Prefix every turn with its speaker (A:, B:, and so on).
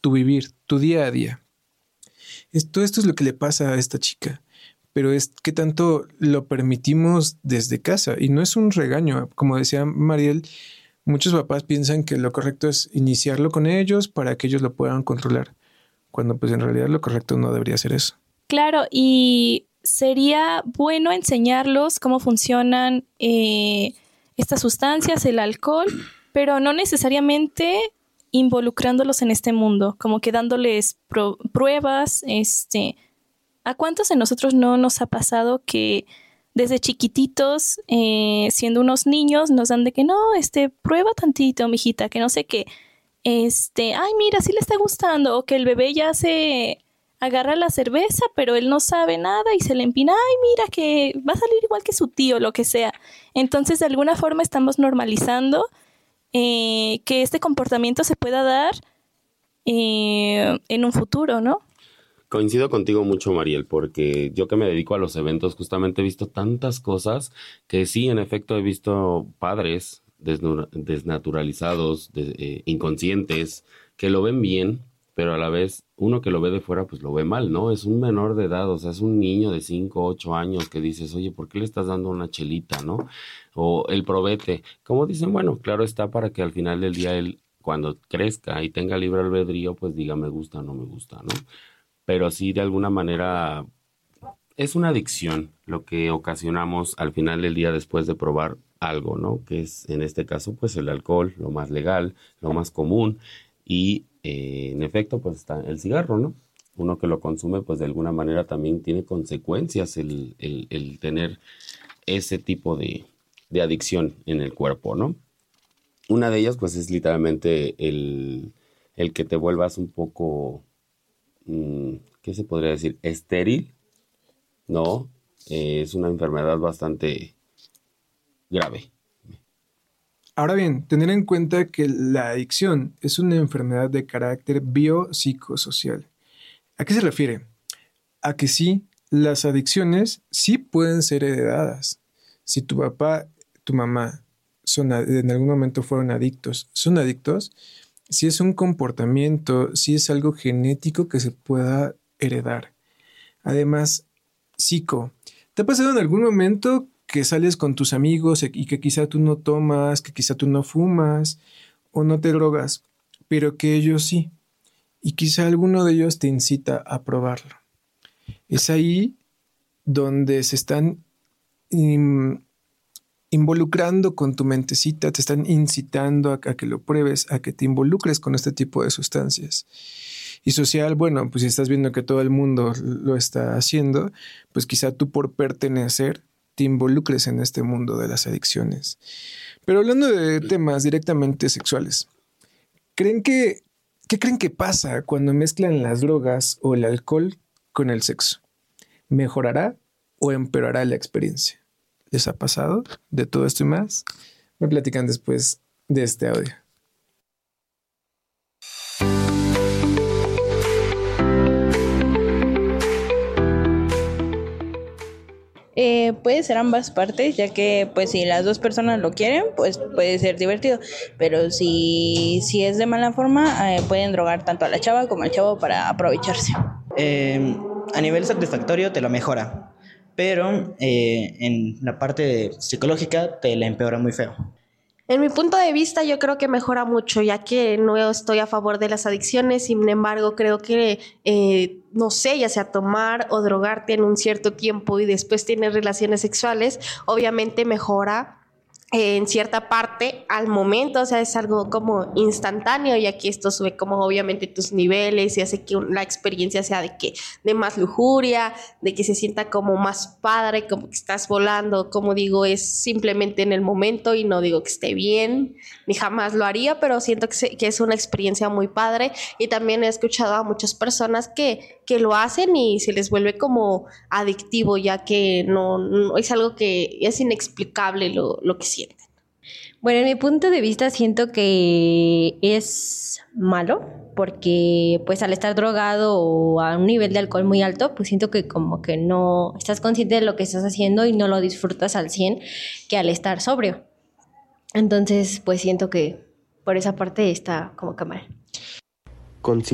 A: tu vivir, tu día a día. Todo esto es lo que le pasa a esta chica, pero es que tanto lo permitimos desde casa y no es un regaño. Como decía Mariel, muchos papás piensan que lo correcto es iniciarlo con ellos para que ellos lo puedan controlar, cuando pues en realidad lo correcto no debería ser eso.
B: Claro, y sería bueno enseñarlos cómo funcionan estas sustancias, el alcohol, pero no necesariamente involucrándolos en este mundo, como que dándoles pruebas. ¿A cuántos de nosotros no nos ha pasado que desde chiquititos, siendo unos niños, nos dan de que no, prueba tantito, mijita, que no sé qué, ay, mira, sí le está gustando, o que el bebé ya se agarra la cerveza, pero él no sabe nada y se le empina, ay, mira, que va a salir igual que su tío, lo que sea. Entonces, de alguna forma estamos normalizando que este comportamiento se pueda dar en un futuro, ¿no?
C: Coincido contigo mucho, Mariel, porque yo que me dedico a los eventos, justamente he visto tantas cosas que sí, en efecto, he visto padres desnaturalizados, inconscientes, que lo ven bien, pero a la vez uno que lo ve de fuera, pues lo ve mal, ¿no? Es un menor de edad, o sea, es un niño de 5, 8 años que dices, oye, ¿por qué le estás dando una chelita, no? O el probete. Como dicen, bueno, claro está para que al final del día él, cuando crezca y tenga libre albedrío, pues diga me gusta o no me gusta, ¿no? Pero sí, de alguna manera, es una adicción lo que ocasionamos al final del día después de probar algo, ¿no? Que es, en este caso, pues el alcohol, lo más legal, lo más común. Y, en efecto, pues está el cigarro, ¿no? Uno que lo consume, pues de alguna manera también tiene consecuencias el tener ese tipo de adicción en el cuerpo, ¿no? Una de ellas, pues, es literalmente el que te vuelvas un poco... ¿qué se podría decir? Estéril, ¿no? Es una enfermedad bastante grave.
A: Ahora bien, tener en cuenta que la adicción es una enfermedad de carácter biopsicosocial. ¿A qué se refiere? A que sí, las adicciones sí pueden ser heredadas. Si tu papá, tu mamá en algún momento fueron adictos, son adictos, si es un comportamiento, si es algo genético que se pueda heredar. Además, ¿te ha pasado en algún momento que sales con tus amigos y que quizá tú no tomas, que quizá tú no fumas o no te drogas, pero que ellos sí? Y quizá alguno de ellos te incita a probarlo. Es ahí donde se están involucrando con tu mentecita, te están incitando a que lo pruebes, a que te involucres con este tipo de sustancias. Y social, bueno, pues si estás viendo que todo el mundo lo está haciendo, pues quizá tú por pertenecer te involucres en este mundo de las adicciones. Pero hablando de temas directamente sexuales, ¿qué creen que pasa cuando mezclan las drogas o el alcohol con el sexo? ¿Mejorará o empeorará la experiencia? ¿Les ha pasado de todo esto y más? Me platican después de este audio.
D: Puede ser ambas partes, ya que pues si las dos personas lo quieren, pues puede ser divertido, pero si es de mala forma, pueden drogar tanto a la chava como al chavo para aprovecharse.
E: A nivel satisfactorio te lo mejora, pero en la parte psicológica te la empeora muy feo.
F: En mi punto de vista, yo creo que mejora mucho, ya que no estoy a favor de las adicciones. Sin embargo, creo que, no sé, ya sea tomar o drogarte en un cierto tiempo y después tener relaciones sexuales, obviamente mejora en cierta parte al momento, o sea, es algo como instantáneo, y aquí esto sube como obviamente tus niveles y hace que la experiencia sea de más lujuria, de que se sienta como más padre, como que estás volando. Como digo, es simplemente en el momento y no digo que esté bien, ni jamás lo haría, pero siento que es una experiencia muy padre. Y también he escuchado a muchas personas que lo hacen y se les vuelve como adictivo, ya que no es algo que es inexplicable lo que sienten.
G: Bueno, en mi punto de vista siento que es malo, porque pues al estar drogado o a un nivel de alcohol muy alto, pues siento que como que no estás consciente de lo que estás haciendo y no lo disfrutas al 100 que al estar sobrio. Entonces pues siento que por esa parte está como que mal.